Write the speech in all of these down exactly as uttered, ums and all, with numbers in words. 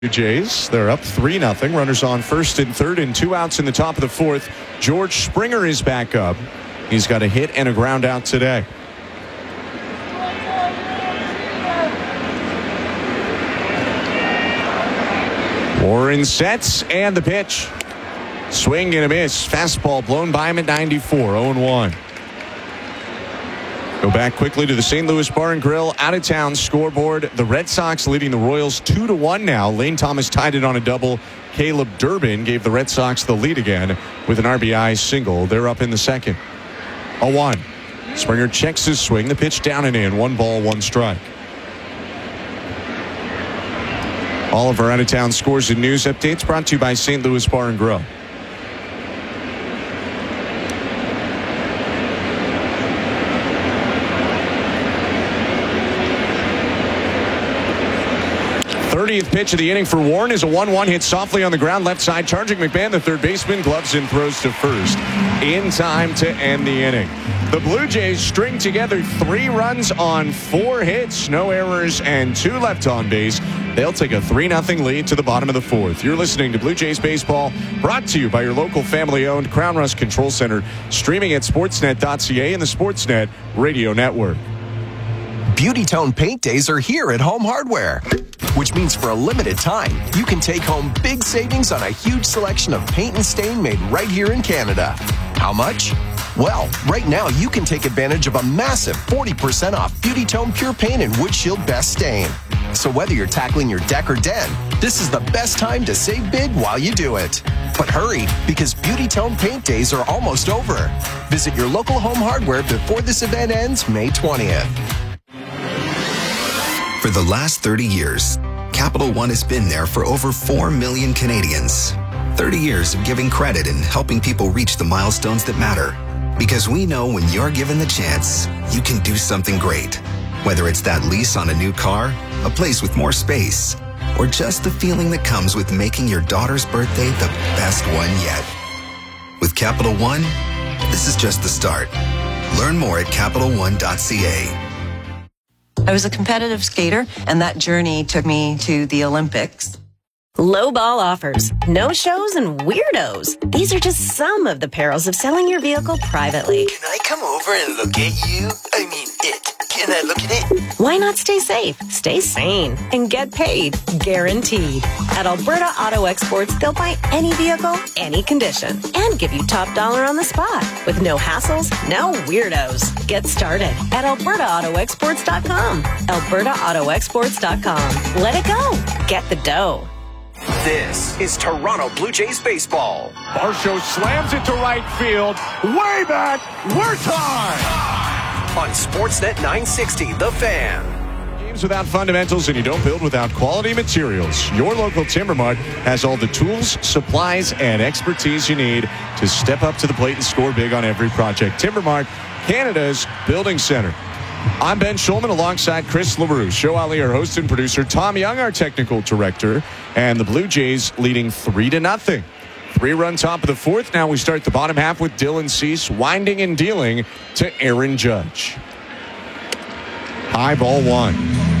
Jays, they're up three nothing. Runners on first and third and two outs in the top of the fourth. George Springer is back up. He's got a hit and a ground out today. Warren sets and the pitch. Swing and a miss. Fastball blown by him at ninety-four. oh and one. Go back quickly to the Saint Louis Bar and Grill out of town scoreboard. The Red Sox leading the Royals two to one now. Lane Thomas tied it on a double. Caleb Durbin gave the Red Sox the lead again with an R B I single. They're up in the second. oh one. Springer checks his swing. The pitch down and in. One ball, one strike. All of our out of town scores and news updates brought to you by Saint Louis Bar and Grill. thirtieth pitch of the inning for Warren is a one one hit softly on the ground left side. Charging McMahon, the third baseman, gloves in, throws to first in time to end the inning. The Blue Jays string together three runs on four hits, no errors, and two left on base. They'll take a three nothing lead to the bottom of the fourth. You're listening to Blue Jays Baseball, brought to you by your local family-owned Crown Rust Control Center, streaming at sportsnet dot c a and the Sportsnet Radio Network. Beauty Tone Paint Days are here at Home Hardware, which means for a limited time, you can take home big savings on a huge selection of paint and stain made right here in Canada. How much? Well, right now you can take advantage of a massive forty percent off Beauty Tone Pure Paint and Wood Shield Best Stain. So whether you're tackling your deck or den, this is the best time to save big while you do it. But hurry, because Beauty Tone Paint Days are almost over. Visit your local Home Hardware before this event ends May twentieth. For the last thirty years, Capital One has been there for over four million Canadians. thirty years of giving credit and helping people reach the milestones that matter. Because we know when you're given the chance, you can do something great. Whether it's that lease on a new car, a place with more space, or just the feeling that comes with making your daughter's birthday the best one yet. With Capital One, this is just the start. Learn more at capital one dot c a. I was a competitive skater, and that journey took me to the Olympics. Low ball offers, no shows, and weirdos. These are just some of the perils of selling your vehicle privately. Can I come over and look at you? I mean, it. Can I look at it? Why not stay safe, stay sane, and get paid? Guaranteed. At Alberta Auto Exports, they'll buy any vehicle, any condition, and give you top dollar on the spot. With no hassles, no weirdos. Get started at alberta auto exports dot com. alberta auto exports dot com. Let it go. Get the dough. This is Toronto Blue Jays baseball. Varsho slams it to right field. Way back. We're tied. On Sportsnet nine sixty, The Fan. Games without fundamentals, and you don't build without quality materials. Your local Timber Mart has all the tools, supplies, and expertise you need to step up to the plate and score big on every project. Timber Mart, Canada's building center. I'm Ben Schulman alongside Chris LaRue. Show Ali, our host and producer. Tom Young, our technical director. And the Blue Jays leading three to nothing. Three-run top of the fourth. Now we start the bottom half with Dylan Cease winding and dealing to Aaron Judge. High ball one.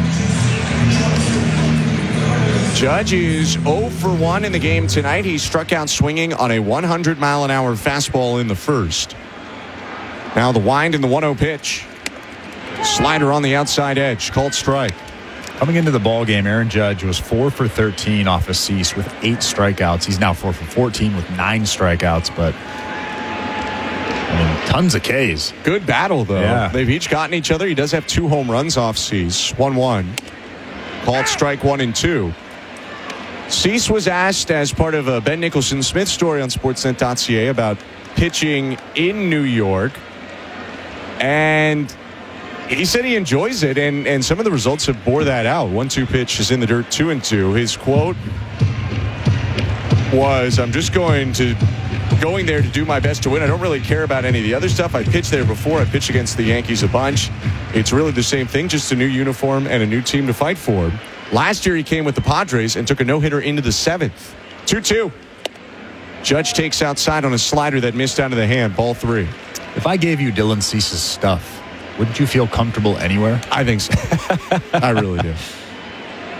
Judge is oh for one in the game tonight. He struck out swinging on a one hundred mile an hour fastball in the first. Now the wind and the one oh pitch. Slider on the outside edge, called strike. Coming into the ball game, Aaron Judge was four for thirteen off of Cease with eight strikeouts. He's now four for fourteen with nine strikeouts, but I mean, tons of Ks. Good battle, though. Yeah. They've each gotten each other. He does have two home runs off Cease. one one. Called strike one and two. Cease was asked as part of a Ben Nicholson Smith story on sportsnet dot c a about pitching in New York. And he said he enjoys it, and, and some of the results have bore that out. one two pitch is in the dirt, two and two. His quote was, I'm just going to going there to do my best to win. I don't really care about any of the other stuff. I pitched there before. I pitched against the Yankees a bunch. It's really the same thing, just a new uniform and a new team to fight for. Last year he came with the Padres and took a no-hitter into the seventh. two two. Judge takes outside on a slider that missed out of the hand. Ball three. If I gave you Dylan Cease's stuff, wouldn't you feel comfortable anywhere? I think so. I really do.